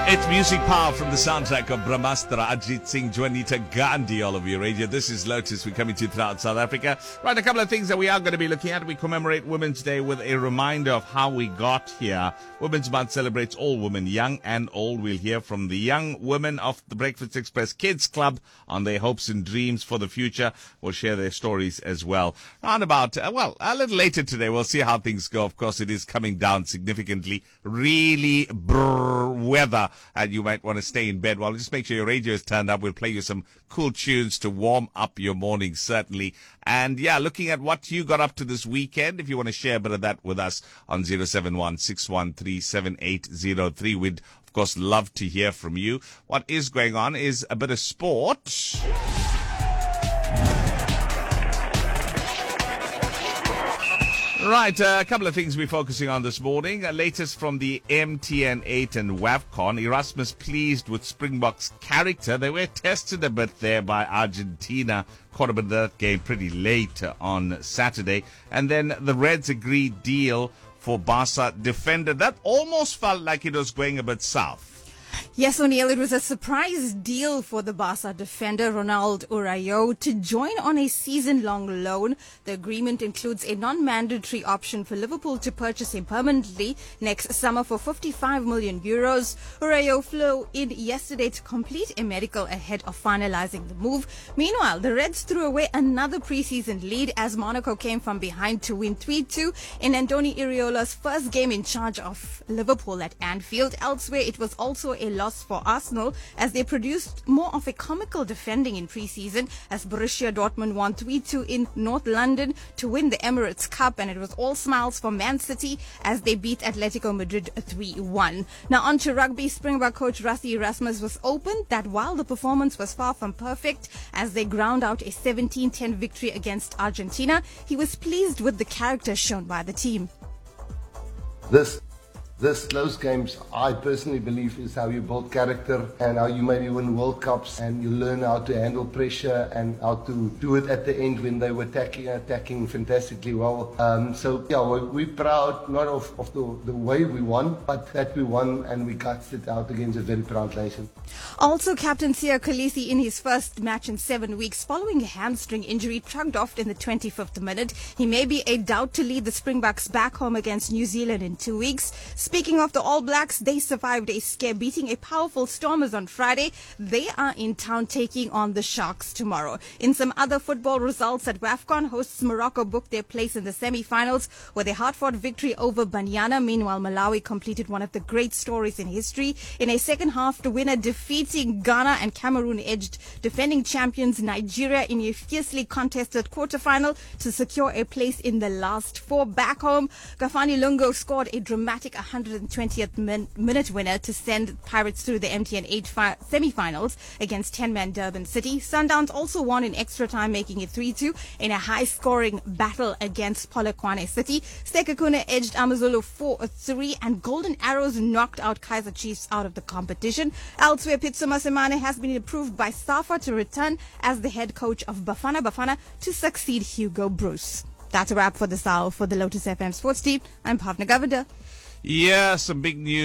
It's music power from the soundtrack of Brahmastra, Ajit Singh, Juanita Gandhi, all of you radio. This is Lotus. We're coming to you throughout South Africa. Right, a couple of things that we are going to be looking at. We commemorate Women's Day with a reminder of how we got here. Women's Month celebrates all women, young and old. We'll hear from the young women of the Breakfast Express Kids Club on their hopes and dreams for the future. We'll share their stories as well. Round about, a little later today, we'll see how things go. Of course, it is coming down significantly. Really weather. And you might want to stay in bed. Well, just make sure your radio is turned up. We'll play you some cool tunes to warm up your morning, certainly. And yeah, looking at what you got up to this weekend, if you want to share a bit of that with us on 071-613-7803. We'd, of course, love to hear from you. What is going on is a bit of sport. Right, a couple of things we're focusing on this morning. Latest from the MTN8 and WAFCON. Erasmus pleased with Springboks' character. They were tested a bit there by Argentina. Caught up in that game pretty late on Saturday. And then the Reds agreed deal for Barca defender. That almost felt like it was going a bit south. Yes, O'Neill, it was a surprise deal for the Barca defender, Ronald Urayo, to join on a season-long loan. The agreement includes a non-mandatory option for Liverpool to purchase him permanently next summer for 55 million euros. Urayo flew in yesterday to complete a medical ahead of finalizing the move. Meanwhile, the Reds threw away another preseason lead as Monaco came from behind to win 3-2 in Andoni Iraola's first game in charge of Liverpool at Anfield. Elsewhere, it was also a loss for Arsenal as they produced more of a comical defending in pre-season as Borussia Dortmund won 3-2 in North London to win the Emirates Cup, and it was all smiles for Man City as they beat Atletico Madrid 3-1. Now on to rugby. Springbok coach Rassie Erasmus was open that while the performance was far from perfect as they ground out a 17-10 victory against Argentina, he was pleased with the character shown by the team. This close games, I personally believe, is how you build character and how you maybe win World Cups, and you learn how to handle pressure and how to do it at the end when they were attacking fantastically well. We're proud not of the way we won, but that we won and we gutsed it out against a very proud nation. Also, Captain Siya Kolisi in his first match in 7 weeks following a hamstring injury shrugged off in the 25th minute. He may be a doubt to lead the Springboks back home against New Zealand in 2 weeks. Speaking of the All Blacks, they survived a scare, beating a powerful Stormers on Friday. They are in town taking on the Sharks tomorrow. In some other football results at WAFCON, hosts Morocco booked their place in the semi-finals with a hard-fought victory over Banyana. Meanwhile, Malawi completed one of the great stories in history. In a second-half winner, defeating Ghana, and Cameroon edged defending champions Nigeria in a fiercely contested quarterfinal to secure a place in the last four. Back home, Gafani Lungo scored a dramatic 120th minute winner to send Pirates through the MTN8 semi-finals against 10-man Durban City. Sundowns also won in extra time, making it 3-2 in a high-scoring battle against Polokwane City. Sekhukhune edged Amazulu 4-3, and Golden Arrows knocked out Kaizer Chiefs out of the competition. Elsewhere, Pitso Masemane has been approved by SAFA to return as the head coach of Bafana Bafana to succeed Hugo Bruce. That's a wrap for this hour. For the Lotus FM Sports Team, I'm Bhavna Govender. Yeah, some big news.